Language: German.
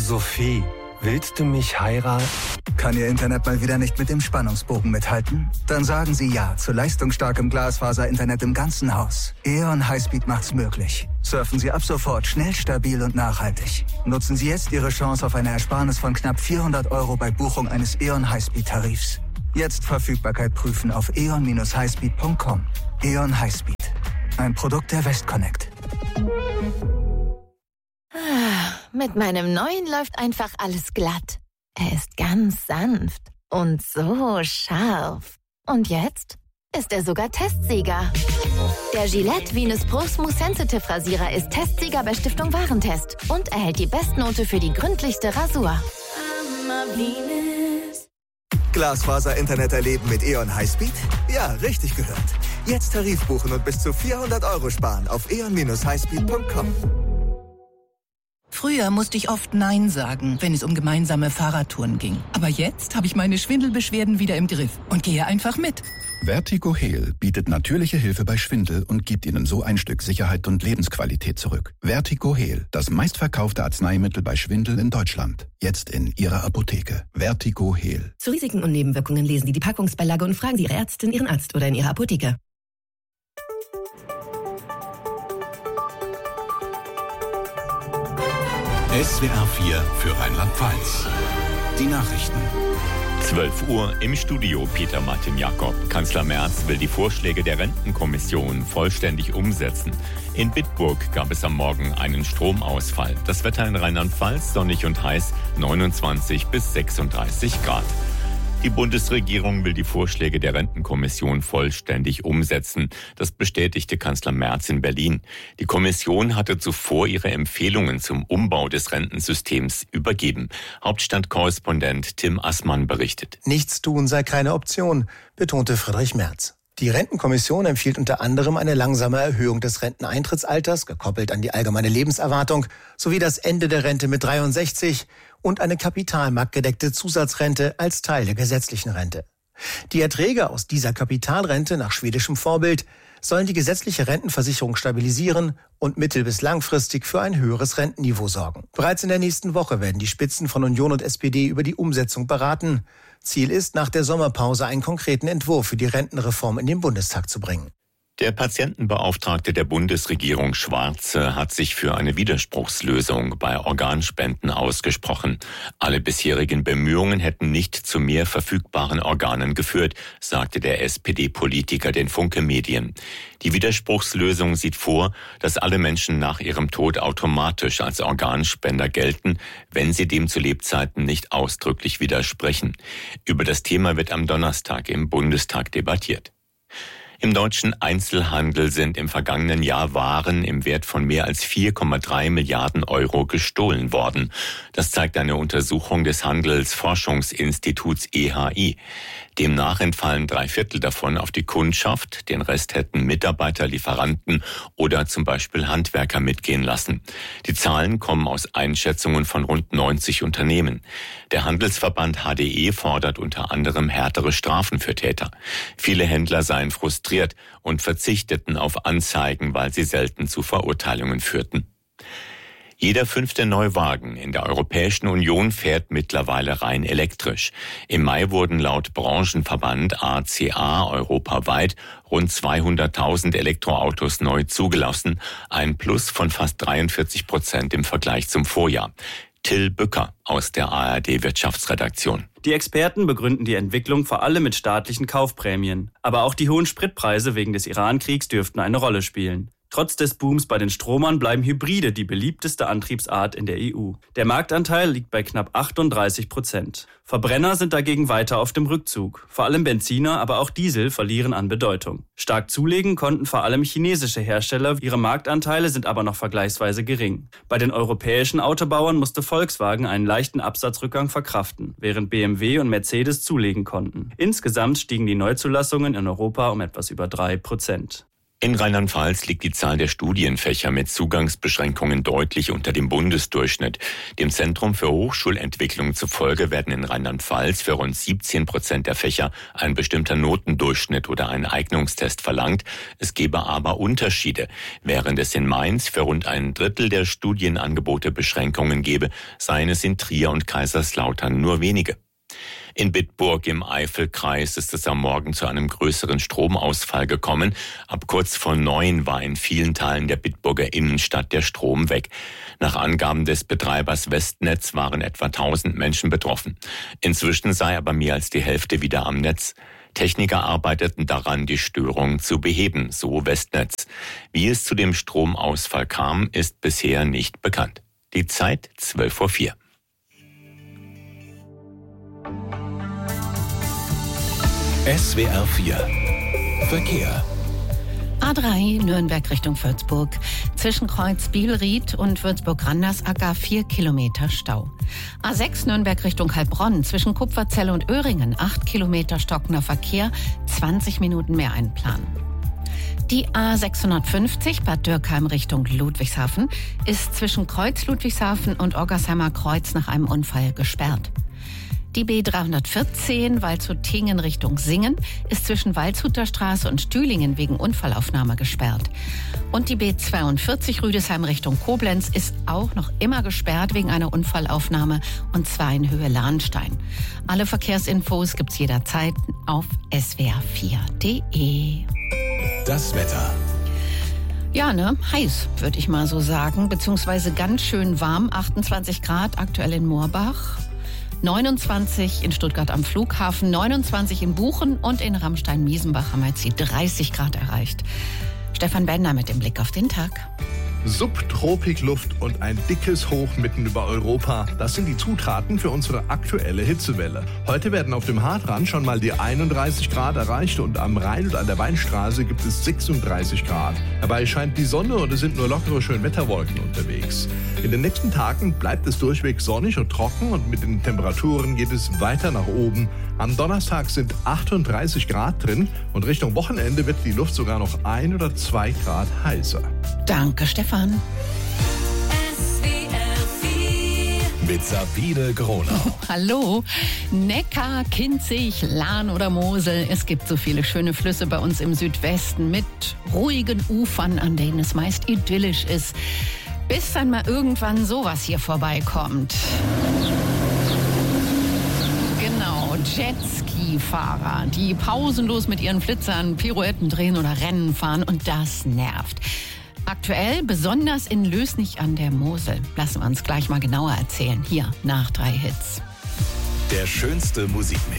Sophie, willst du mich heiraten? Kann Ihr Internet mal wieder nicht mit dem Spannungsbogen mithalten? Dann sagen Sie ja zu leistungsstarkem Glasfaser-Internet im ganzen Haus. E.ON Highspeed macht's möglich. Surfen Sie ab sofort schnell, stabil und nachhaltig. Nutzen Sie jetzt Ihre Chance auf eine Ersparnis von knapp 400 € bei Buchung eines E.ON Highspeed-Tarifs. Jetzt Verfügbarkeit prüfen auf eon-highspeed.com. E.ON Highspeed. Ein Produkt der Westconnect. Mit meinem neuen läuft einfach alles glatt. Er ist ganz sanft und so scharf. Und jetzt ist er sogar Testsieger. Der Gillette Venus Pro Smooth Sensitive Rasierer ist Testsieger bei Stiftung Warentest und erhält die Bestnote für die gründlichste Rasur. Glasfaser-Internet erleben mit E.ON Highspeed? Ja, richtig gehört. Jetzt Tarif buchen und bis zu 400 € sparen auf eon-highspeed.com. Früher musste ich oft Nein sagen, wenn es um gemeinsame Fahrradtouren ging. Aber jetzt habe ich meine Schwindelbeschwerden wieder im Griff und gehe einfach mit. Vertigo Heal bietet natürliche Hilfe bei Schwindel und gibt Ihnen so ein Stück Sicherheit und Lebensqualität zurück. Vertigo Heal, das meistverkaufte Arzneimittel bei Schwindel in Deutschland. Jetzt in Ihrer Apotheke. Vertigo Heal. Zu Risiken und Nebenwirkungen lesen Sie die Packungsbeilage und fragen Sie Ihre Ärztin, Ihren Arzt oder in Ihrer Apotheke. SWR 4 für Rheinland-Pfalz. Die Nachrichten. 12 Uhr im Studio Peter Martin Jakob. Kanzler Merz will die Vorschläge der Rentenkommission vollständig umsetzen. In Bitburg gab es am Morgen einen Stromausfall. Das Wetter in Rheinland-Pfalz sonnig und heiß, 29 bis 36 Grad. Die Bundesregierung will die Vorschläge der Rentenkommission vollständig umsetzen. Das bestätigte Kanzler Merz in Berlin. Die Kommission hatte zuvor ihre Empfehlungen zum Umbau des Rentensystems übergeben. Hauptstadtkorrespondent Tim Assmann berichtet. Nichts tun sei keine Option, betonte Friedrich Merz. Die Rentenkommission empfiehlt unter anderem eine langsame Erhöhung des Renteneintrittsalters, gekoppelt an die allgemeine Lebenserwartung, sowie das Ende der Rente mit 63 und eine kapitalmarktgedeckte Zusatzrente als Teil der gesetzlichen Rente. Die Erträge aus dieser Kapitalrente nach schwedischem Vorbild sollen die gesetzliche Rentenversicherung stabilisieren und mittel- bis langfristig für ein höheres Rentenniveau sorgen. Bereits in der nächsten Woche werden die Spitzen von Union und SPD über die Umsetzung beraten. Ziel ist, nach der Sommerpause einen konkreten Entwurf für die Rentenreform in den Bundestag zu bringen. Der Patientenbeauftragte der Bundesregierung Schwarze hat sich für eine Widerspruchslösung bei Organspenden ausgesprochen. Alle bisherigen Bemühungen hätten nicht zu mehr verfügbaren Organen geführt, sagte der SPD-Politiker den Funke Medien. Die Widerspruchslösung sieht vor, dass alle Menschen nach ihrem Tod automatisch als Organspender gelten, wenn sie dem zu Lebzeiten nicht ausdrücklich widersprechen. Über das Thema wird am Donnerstag im Bundestag debattiert. Im deutschen Einzelhandel sind im vergangenen Jahr Waren im Wert von mehr als 4,3 Milliarden € gestohlen worden. Das zeigt eine Untersuchung des Handelsforschungsinstituts EHI. Demnach entfallen 3/4 davon auf die Kundschaft, den Rest hätten Mitarbeiter, Lieferanten oder zum Beispiel Handwerker mitgehen lassen. Die Zahlen kommen aus Einschätzungen von rund 90 Unternehmen. Der Handelsverband HDE fordert unter anderem härtere Strafen für Täter. Viele Händler seien frustriert und verzichteten auf Anzeigen, weil sie selten zu Verurteilungen führten. Jeder 5. Neuwagen in der Europäischen Union fährt mittlerweile rein elektrisch. Im Mai wurden laut Branchenverband ACA europaweit rund 200.000 Elektroautos neu zugelassen, ein Plus von fast 43% im Vergleich zum Vorjahr. Till Bücker aus der ARD-Wirtschaftsredaktion. Die Experten begründen die Entwicklung vor allem mit staatlichen Kaufprämien. Aber auch die hohen Spritpreise wegen des Iran-Kriegs dürften eine Rolle spielen. Trotz des Booms bei den Stromern bleiben Hybride die beliebteste Antriebsart in der EU. Der Marktanteil liegt bei knapp 38%. Verbrenner sind dagegen weiter auf dem Rückzug. Vor allem Benziner, aber auch Diesel verlieren an Bedeutung. Stark zulegen konnten vor allem chinesische Hersteller, ihre Marktanteile sind aber noch vergleichsweise gering. Bei den europäischen Autobauern musste Volkswagen einen leichten Absatzrückgang verkraften, während BMW und Mercedes zulegen konnten. Insgesamt stiegen die Neuzulassungen in Europa um etwas über 3%. In Rheinland-Pfalz liegt die Zahl der Studienfächer mit Zugangsbeschränkungen deutlich unter dem Bundesdurchschnitt. Dem Zentrum für Hochschulentwicklung zufolge werden in Rheinland-Pfalz für rund 17% der Fächer ein bestimmter Notendurchschnitt oder ein Eignungstest verlangt. Es gebe aber Unterschiede. Während es in Mainz für rund ein Drittel der Studienangebote Beschränkungen gebe, seien es in Trier und Kaiserslautern nur wenige. In Bitburg im Eifelkreis ist es am Morgen zu einem größeren Stromausfall gekommen. Ab kurz vor 9 war in vielen Teilen der Bitburger Innenstadt der Strom weg. Nach Angaben des Betreibers Westnetz waren etwa 1000 Menschen betroffen. Inzwischen sei aber mehr als die Hälfte wieder am Netz. Techniker arbeiteten daran, die Störung zu beheben, so Westnetz. Wie es zu dem Stromausfall kam, ist bisher nicht bekannt. Die Zeit 12:04. SWR 4 Verkehr. A3 Nürnberg Richtung Würzburg. Zwischen Kreuz Bielried und Würzburg-Randersacker 4 Kilometer Stau. A6 Nürnberg Richtung Heilbronn. Zwischen Kupferzelle und Öhringen 8 Kilometer stockender Verkehr. 20 Minuten mehr einplanen. Die A650 Bad Dürkheim Richtung Ludwigshafen ist zwischen Kreuz Ludwigshafen und Oggersheimer Kreuz nach einem Unfall gesperrt. Die B314 Waldshut-Tingen Richtung Singen ist zwischen Waldshuter Straße und Stühlingen wegen Unfallaufnahme gesperrt. Und die B42 Rüdesheim Richtung Koblenz ist auch noch immer gesperrt wegen einer Unfallaufnahme, und zwar in Höhe Lahnstein. Alle Verkehrsinfos gibt's jederzeit auf swr4.de. Das Wetter. Ja, heiß, würde ich mal so sagen, beziehungsweise ganz schön warm, 28 Grad aktuell in Moorbach. 29 in Stuttgart am Flughafen, 29 in Buchen und in Ramstein-Miesenbach haben wir jetzt die 30 Grad erreicht. Stefan Bender mit dem Blick auf den Tag. Subtropikluft und ein dickes Hoch mitten über Europa. Das sind die Zutaten für unsere aktuelle Hitzewelle. Heute werden auf dem Hartrand schon mal die 31 Grad erreicht und am Rhein und an der Weinstraße gibt es 36 Grad. Dabei scheint die Sonne und es sind nur lockere Schönwetterwolken unterwegs. In den nächsten Tagen bleibt es durchweg sonnig und trocken und mit den Temperaturen geht es weiter nach oben. Am Donnerstag sind 38 Grad drin und Richtung Wochenende wird die Luft sogar noch 1 oder 2 Grad heißer. Danke, Stefan. Mit Sabine Gronau. Hallo. Neckar, Kinzig, Lahn oder Mosel. Es gibt so viele schöne Flüsse bei uns im Südwesten mit ruhigen Ufern, an denen es meist idyllisch ist. Bis dann mal irgendwann sowas hier vorbeikommt. Genau, Jetski-Fahrer, die pausenlos mit ihren Flitzern Pirouetten drehen oder Rennen fahren, und das nervt. Aktuell besonders in Lösnich an der Mosel. Lassen wir uns gleich mal genauer erzählen. Hier nach 3 Hits. Der schönste Musikmix.